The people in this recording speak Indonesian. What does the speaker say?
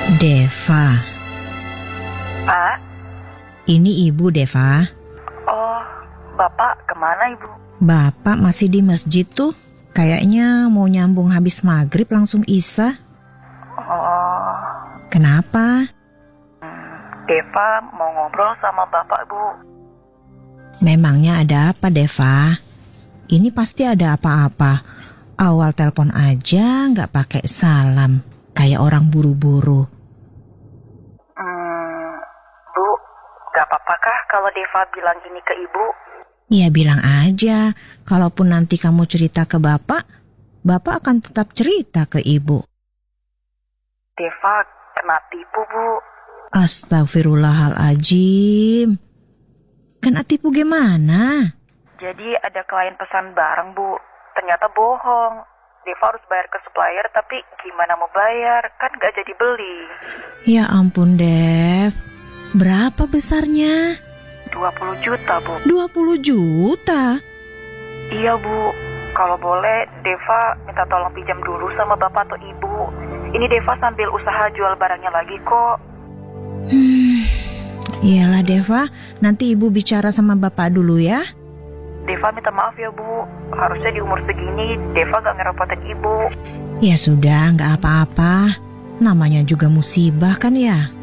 Deva. Pak? Ini Ibu, Deva. Oh, Bapak kemana Ibu? Bapak masih di masjid tuh. Kayaknya mau nyambung habis maghrib langsung isya. Oh, Kenapa? Deva mau ngobrol sama Bapak Bu. Memangnya ada apa, Deva? Ini pasti ada apa-apa. Awal telepon aja nggak pakai salam. Kayak orang buru-buru. Bu, gak apa-apa kah kalau Deva bilang ini ke Ibu? Ya bilang aja. Kalaupun nanti kamu cerita ke Bapak, Bapak akan tetap cerita ke Ibu. Deva kena tipu Bu. Astagfirullahaladzim. Kena tipu gimana? Jadi ada klien pesan barang Bu. Ternyata bohong. Deva harus bayar ke supplier, tapi gimana mau bayar? Kan gak jadi beli. Ya ampun, Dev. Berapa besarnya? 20 juta Bu. 20 juta? Iya Bu. Kalau boleh Deva minta tolong pinjam dulu sama Bapak atau Ibu. Ini Deva sambil usaha jual barangnya lagi kok. Iyalah Deva, nanti Ibu bicara sama Bapak dulu ya. Deva minta maaf ya Bu. Harusnya di umur segini Deva gak ngerepotin Ibu. Ya sudah, nggak apa-apa. Namanya juga musibah kan ya.